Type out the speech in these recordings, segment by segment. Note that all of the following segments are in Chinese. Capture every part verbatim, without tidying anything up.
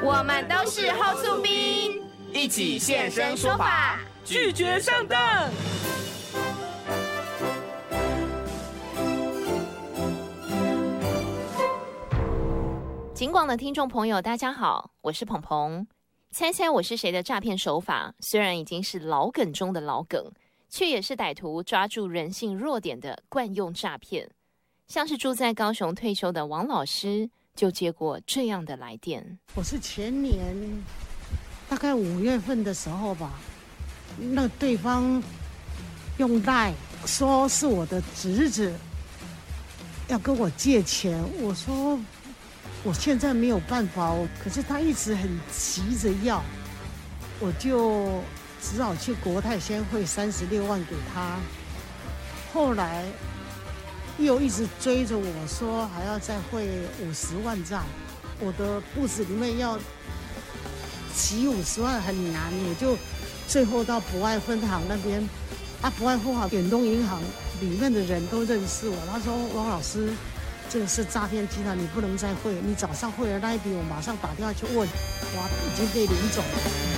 我们都是后速兵， 一起现身说法， 拒绝上当。 警广的听众朋友，大家好，我是鹏鹏。猜猜我是谁的诈骗手法，虽然已经是老梗中的老梗，却也是歹徒抓住人性弱点的惯用诈骗。像是住在高雄退休的王老师，就接过这样的来电。 我是前年大概五月份的时候吧，那对方用赖说是我的侄子，要跟我借钱。我说我现在没有办法，可是他一直很急着要，我就只好去国泰先汇三十六万给他。后来又一直追着我说还要再汇五十万债，我的簿子里面要集五十万很难，也就最后到博爱分行那边，啊，博爱分行远东银行里面的人都认识我，他说王老师，这个是诈骗集团，你不能再汇，你早上汇的那一笔，我马上打电话去问，哇，已经被领走了。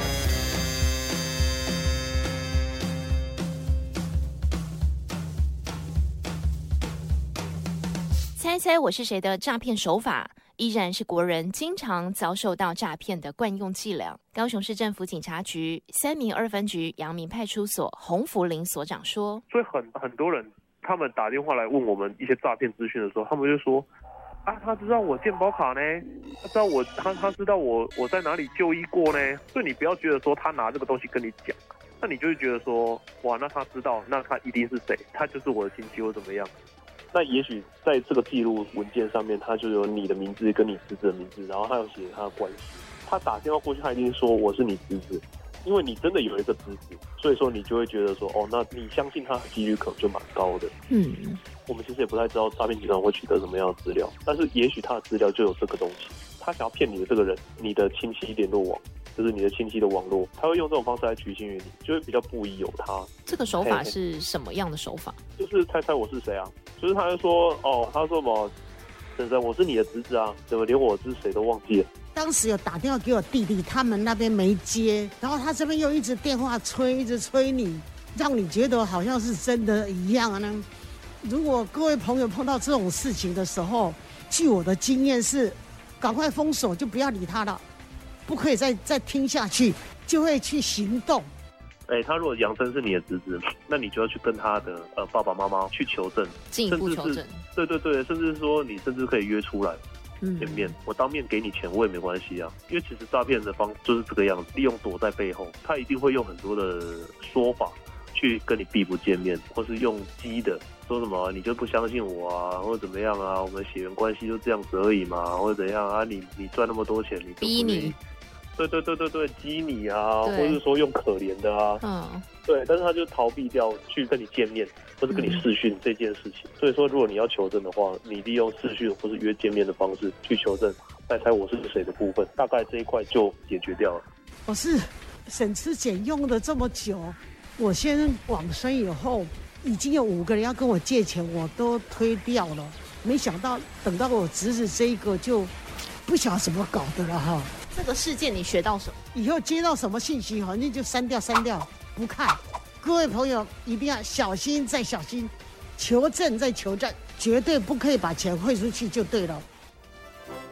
猜猜我是谁的诈骗手法，依然是国人经常遭受到诈骗的惯用伎俩。高雄市政府警察局三民二分局阳明派出所洪福林所长说， 所以很很多人他们打电话来问我们一些诈骗资讯的时候，他们就说啊，他知道我健保卡呢，他知道我他他知道我我在哪里就医过呢，所以你不要觉得说他拿这个东西跟你讲，那你就会觉得说哇，那他知道，那他一定是谁，他就是我的亲戚或怎么样。那也许在这个记录文件上面，他就有你的名字跟你侄子的名字，然后他有写他的关系。他打电话过去，他一定说我是你侄子，因为你真的有一个侄子，所以说你就会觉得说，哦，那你相信他的几率可能就蛮高的。嗯，我们其实也不太知道诈骗集团会取得什么样的资料，但是也许他的资料就有这个东西。他想要骗你的这个人，你的亲戚联络网，就是你的亲戚的网络，他会用这种方式来取信于你，就会比较不疑有他。 这个手法是什么样的手法？ 就是猜猜我是谁啊？就是他就说，哦，他说什么，婶婶，我是你的侄子啊，怎么连我是谁都忘记了？ 当时有打电话给我弟弟，他们那边没接，然后他这边又一直电话催，一直催你，让你觉得好像是真的一样呢。如果各位朋友碰到这种事情的时候，据我的经验是，赶快封锁，就不要理他了，不可以再再听下去，就会去行动。 哎、欸，他如果杨真是你的侄子，那你就要去跟他的呃爸爸妈妈去求证， 进一步求证。 对对对，甚至是说你甚至可以约出来见面，嗯、我当面给你钱我也没关系啊。因为其实诈骗的方就是这个样子，利用躲在背后，他一定会用很多的说法去跟你避不见面，或是用激的说什么你就不相信我啊，或者怎么样啊，我们血缘关系就这样子而已嘛，或者怎样啊，你你赚那么多钱，你逼你。对对对对对，激你啊，或者说用可怜的啊，嗯，对，但是他就逃避掉去跟你见面或者跟你视讯这件事情。嗯、所以说，如果你要求证的话，你利用视讯或是约见面的方式去求证，猜猜我是谁的部分，大概这一块就解决掉了。 我是省吃俭用的这么久，我先往生以后，已经有五个人要跟我借钱，我都推掉了。没想到等到我侄子这一个，就不晓得怎么搞的了哈。 这个事件你学到什么？ 以后接到什么信息，反正就删掉删掉，不看。各位朋友一定要小心再小心，求证再求证，绝对不可以把钱汇出去就对了。